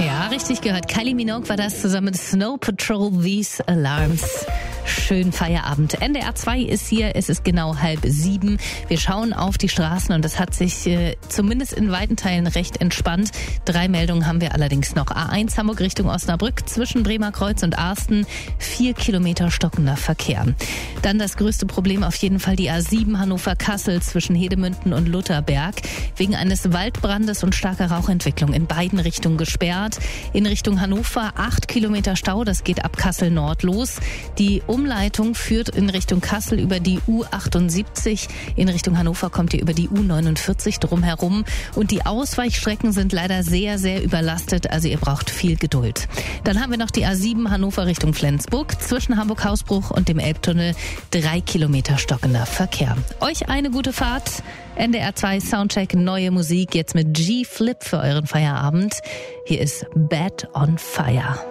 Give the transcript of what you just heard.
Ja, richtig gehört. Kylie Minogue war das zusammen mit Snow Patrol, These Alarms. Schönen Feierabend. NDR 2 ist hier, es ist genau 6:30. Wir schauen auf die Straßen und es hat sich zumindest in weiten Teilen recht entspannt. 3 Meldungen haben wir allerdings noch. A1 Hamburg Richtung Osnabrück zwischen Bremerkreuz und Arsten. 4 Kilometer stockender Verkehr. Dann das größte Problem auf jeden Fall die A7 Hannover-Kassel zwischen Hedemünden und Lutherberg. Wegen eines Waldbrandes und starker Rauchentwicklung in beiden Richtungen gesperrt. In Richtung Hannover 8 Kilometer Stau, das geht ab Kassel Nord los. Die Umleitung führt in Richtung Kassel über die U78. In Richtung Hannover kommt ihr über die U49 drumherum. Und die Ausweichstrecken sind leider sehr, sehr überlastet. Also ihr braucht viel Geduld. Dann haben wir noch die A7 Hannover Richtung Flensburg. Zwischen Hamburg-Hausbruch und dem Elbtunnel 3 Kilometer stockender Verkehr. Euch eine gute Fahrt. NDR 2 Soundcheck, neue Musik. Jetzt mit G-Flip für euren Feierabend. Hier ist Bad on Fire.